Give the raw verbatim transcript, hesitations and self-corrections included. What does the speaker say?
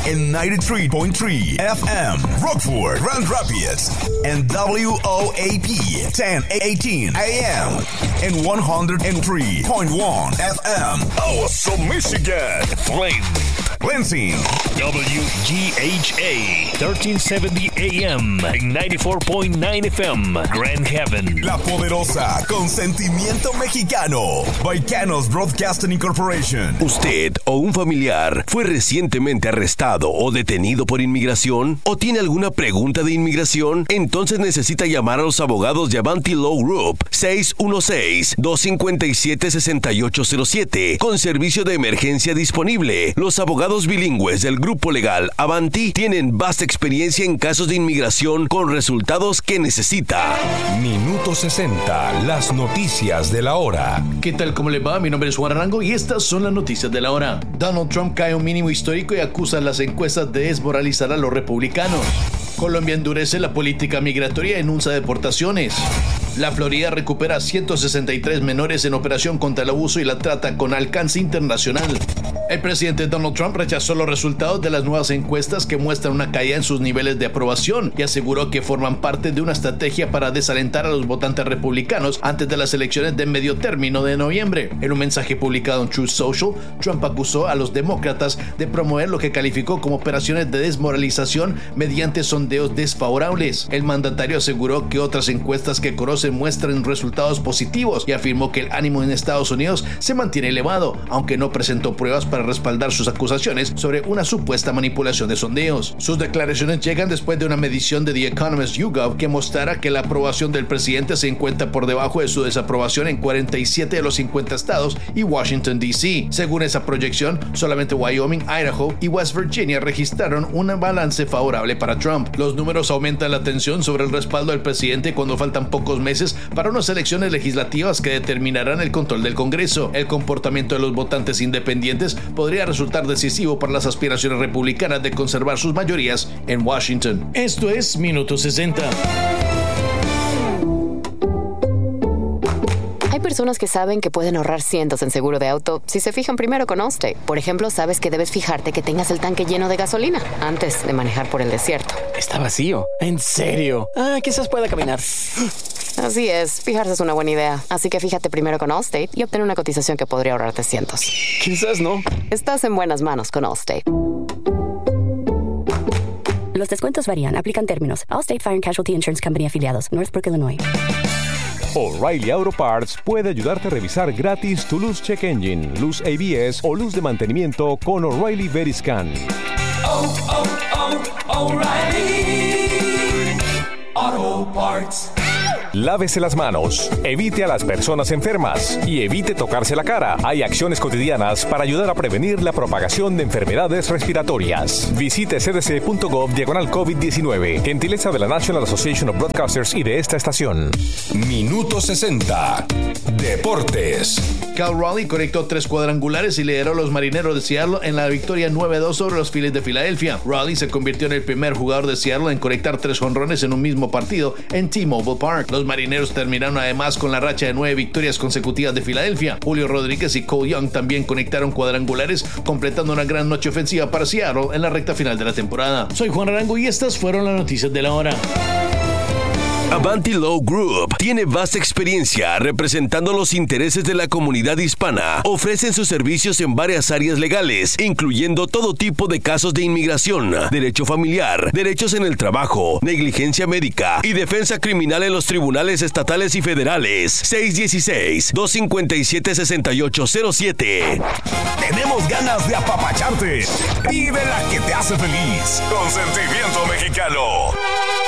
en ninety-three point three F M, Rockford, Grand Rapids, and W O A P ten eighteen A M, and one oh three point one F M, Awesome, Michigan, Flint, Lansing, W G H A thirteen seventy A M, and ninety-four point nine F M, Grand Haven. La poderosa, con sentimiento mexicano, Baicanos Broadcasting Incorporation. ¿Usted o un familiar fue recientemente arrestado o detenido por inmigración? ¿O tiene alguna pregunta de inmigración? Entonces necesita llamar a los abogados de Avanti Law Group seis uno seis, dos cinco siete, seis ocho cero siete con servicio de emergencia disponible. Los abogados bilingües del grupo legal Avanti tienen vasta experiencia en casos de inmigración con resultados que necesita. Minuto sesenta, las noticias de la hora. ¿Qué tal? ¿Cómo le va? Mi nombre es Juan Arango y estas son las noticias de la hora. Donald Trump cae a un mínimo histórico y acusa a las encuestas de desmoralizar a los republicanos. Colombia endurece la política migratoria y enuncia deportaciones. La Florida recupera ciento sesenta y tres menores en operación contra el abuso y la trata con alcance internacional. El presidente Donald Trump rechazó los resultados de las nuevas encuestas que muestran una caída en sus niveles de aprobación y aseguró que forman parte de una estrategia para desalentar a los votantes republicanos antes de las elecciones de medio término de noviembre. En un mensaje publicado en Truth Social, Trump acusó a los demócratas de promover lo que calificó como operaciones de desmoralización mediante sondeos desfavorables. El mandatario aseguró que otras encuestas que conoce muestran resultados positivos y afirmó que el ánimo en Estados Unidos se mantiene elevado, aunque no presentó pruebas para respaldar sus acusaciones sobre una supuesta manipulación de sondeos. Sus declaraciones llegan después de una medición de The Economist YouGov que mostrara que la aprobación del presidente se encuentra por debajo de su desaprobación en cuarenta y siete de los cincuenta estados y Washington D C. Según esa proyección, solamente Wyoming, Idaho y West Virginia registraron un balance favorable para Trump. Los números aumentan la tensión sobre el respaldo del presidente cuando faltan pocos meses para unas elecciones legislativas que determinarán el control del Congreso. El comportamiento de los votantes independientes podría resultar decisivo para las aspiraciones republicanas de conservar sus mayorías en Washington. Esto es Minuto sesenta. Hay personas que saben que pueden ahorrar cientos en seguro de auto si se fijan primero con Allstate. Por ejemplo, sabes que debes fijarte que tengas el tanque lleno de gasolina antes de manejar por el desierto. Está vacío. ¿En serio? Ah, quizás pueda caminar. Así es, fijarse es una buena idea. Así que fíjate primero con Allstate y obtén una cotización que podría ahorrarte cientos. Quizás no. Estás en buenas manos con Allstate. Los descuentos varían, aplican términos. Allstate Fire and Casualty Insurance Company afiliados, Northbrook, Illinois. O'Reilly Auto Parts puede ayudarte a revisar gratis tu luz check engine, luz A B S o luz de mantenimiento con O'Reilly Veriscan. Oh, oh, oh, O'Reilly Auto Parts. Lávese las manos, evite a las personas enfermas y evite tocarse la cara. Hay acciones cotidianas para ayudar a prevenir la propagación de enfermedades respiratorias. Visite c d c punto gov diagonal COVID diecinueve. Gentileza de la National Association of Broadcasters y de esta estación. Minuto sesenta. Deportes. Cal Raleigh conectó tres cuadrangulares y lideró a los Marineros de Seattle en la victoria nueve a dos sobre los Phillies de Filadelfia. Raleigh se convirtió en el primer jugador de Seattle en conectar tres jonrones en un mismo partido en T-Mobile Park. Los Marineros terminaron además con la racha de nueve victorias consecutivas de Filadelfia. Julio Rodríguez y Cole Young también conectaron cuadrangulares, completando una gran noche ofensiva para Seattle en la recta final de la temporada. Soy Juan Arango y estas fueron las noticias de la hora. Avanti Law Group tiene vasta experiencia representando los intereses de la comunidad hispana. Ofrecen sus servicios en varias áreas legales, incluyendo todo tipo de casos de inmigración, derecho familiar, derechos en el trabajo, negligencia médica y defensa criminal en los tribunales estatales y federales. seis uno seis, dos cinco siete, seis ocho cero siete. Tenemos ganas de apapacharte. Vive la que te hace feliz. Con sentimiento mexicano.